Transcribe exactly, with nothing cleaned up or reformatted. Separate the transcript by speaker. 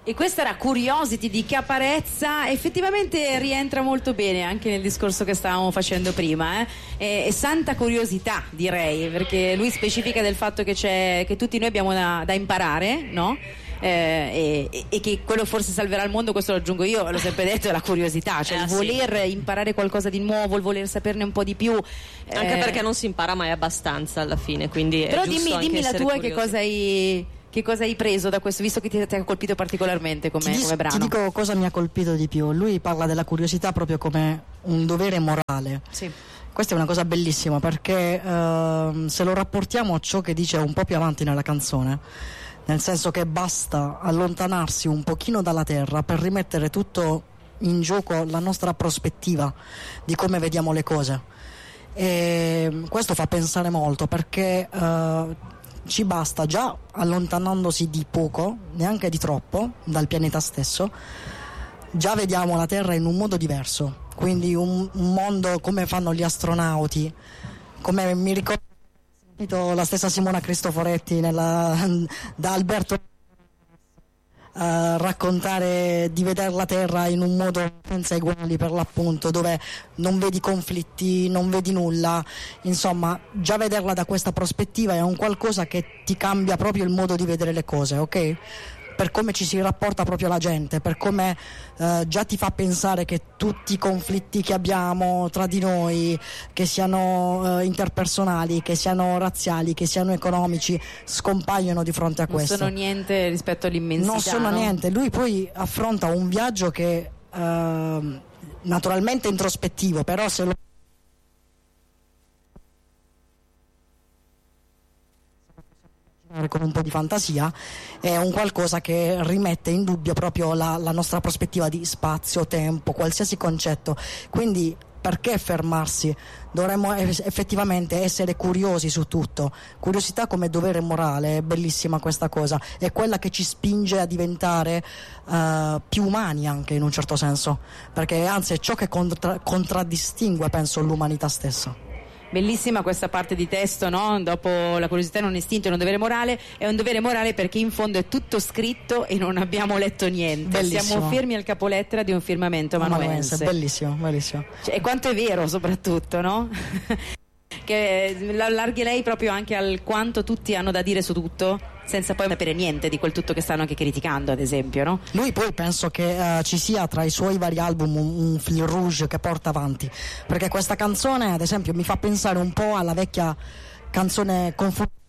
Speaker 1: E questa era Curiosity di Caparezza, effettivamente rientra molto bene anche nel discorso che stavamo facendo prima, eh? E, e santa curiosità, direi, perché lui specifica del fatto che c'è, che tutti noi abbiamo da, da imparare, no? Eh, e, e che quello forse salverà il mondo, questo lo aggiungo io, l'ho sempre detto, è la curiosità, cioè eh, il voler sì. imparare qualcosa di nuovo, il voler saperne un po' di più,
Speaker 2: anche
Speaker 1: eh...
Speaker 2: perché non si impara mai abbastanza alla fine, quindi
Speaker 1: però
Speaker 2: è giusto
Speaker 1: dimmi,
Speaker 2: anche
Speaker 1: dimmi la tua,
Speaker 2: curiosi.
Speaker 1: che cosa hai Che cosa hai preso da questo, visto che ti, ti ha colpito particolarmente come,
Speaker 3: ti,
Speaker 1: come brano?
Speaker 3: Ti dico cosa mi ha colpito di più. Lui parla della curiosità proprio come un dovere morale.
Speaker 1: Sì.
Speaker 3: Questa è una cosa bellissima, perché uh, se lo rapportiamo a ciò che dice un po' più avanti nella canzone, nel senso che basta allontanarsi un pochino dalla terra per rimettere tutto in gioco, la nostra prospettiva di come vediamo le cose. E questo fa pensare molto, perché uh, ci basta, già allontanandosi di poco, neanche di troppo, dal pianeta stesso, già vediamo la Terra in un modo diverso, quindi un, un mondo come fanno gli astronauti, come mi ricordo la stessa Simona Cristoforetti nella, da Alberto Uh, raccontare di vedere la Terra in un modo senza eguali, per l'appunto, dove non vedi conflitti, non vedi nulla, insomma già vederla da questa prospettiva è un qualcosa che ti cambia proprio il modo di vedere le cose, ok? Per come ci si rapporta proprio la gente, per come uh, già ti fa pensare che tutti i conflitti che abbiamo tra di noi, che siano uh, interpersonali, che siano razziali, che siano economici, scompaiono di fronte a questo.
Speaker 1: Non sono niente rispetto all'immensità.
Speaker 3: Non sono
Speaker 1: no?
Speaker 3: niente. Lui poi affronta un viaggio che uh, naturalmente introspettivo, però se lo con un po' di fantasia è un qualcosa che rimette in dubbio proprio la, la nostra prospettiva di spazio, tempo, qualsiasi concetto. Quindi perché fermarsi? Dovremmo effettivamente essere curiosi su tutto. Curiosità come dovere morale, è bellissima questa cosa, è quella che ci spinge a diventare uh, più umani anche in un certo senso, perché anzi è ciò che contra- contraddistingue, penso, l'umanità stessa.
Speaker 1: Bellissima questa parte di testo, no? Dopo la curiosità non è istinto, è un dovere morale, è un dovere morale perché in fondo è tutto scritto e non abbiamo letto niente.
Speaker 3: Bellissimo.
Speaker 1: Siamo fermi al capolettera di un firmamento amanuense.
Speaker 3: Bellissimo, bellissimo.
Speaker 1: Cioè, e quanto è vero soprattutto, no? Che allargherei proprio anche al quanto tutti hanno da dire su tutto, senza poi sapere niente di quel tutto che stanno anche criticando, ad esempio, no?
Speaker 3: Lui poi penso che uh, ci sia tra i suoi vari album un, un fil rouge che porta avanti, perché questa canzone ad esempio mi fa pensare un po' alla vecchia canzone Confusione